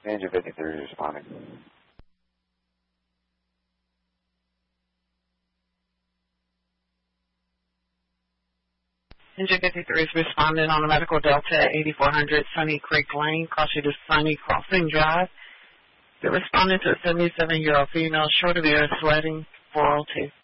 Engine 53 is responding. Engine 53 is responding on a medical Delta at 8400 Sunny Creek Lane, caution to Sunny Crossing Drive. They're responding to a 77-year-old female, short of air, sweating, 402.